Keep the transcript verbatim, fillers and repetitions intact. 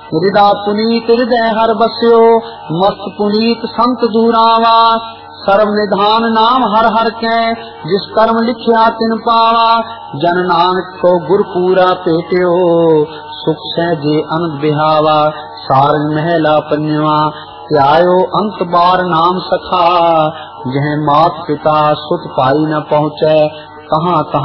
हृदय पुनीत हृदय हर बस्यो, मस्त पुनीत संत दूरावा। सर्व निधान नाम हर हर के, जिस कर्म लिखिया तिन पावा। जन नानक को गुर पूरा पेट्यो, सुख सहजे अनंत बिहावा। सारंग महला पन्यवा, त्यायो अंत बार नाम सखा। जह मात पिता सुत पाई न पहुँचे, कहाँ कहाँ